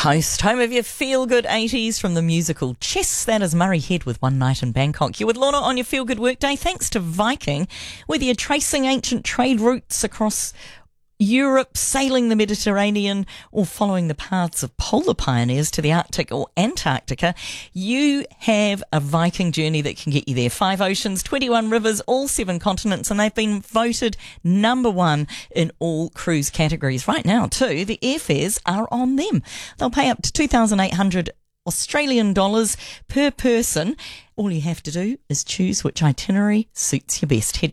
Coast, home of your feel-good 80s from the musical Chess. That is Murray Head with One Night in Bangkok. You're with Lorna on your feel-good workday, thanks to Viking. Whether you're tracing ancient trade routes across Europe, sailing the Mediterranean, or following the paths of polar pioneers to the Arctic or Antarctica, you have a Viking journey that can get you there. 5 oceans, 21 rivers, all 7 continents, and they've been voted number 1 in all cruise categories. Right now, too, the airfares are on them. They'll pay up to 2,800 Australian dollars per person. All you have to do is choose which itinerary suits you best. Head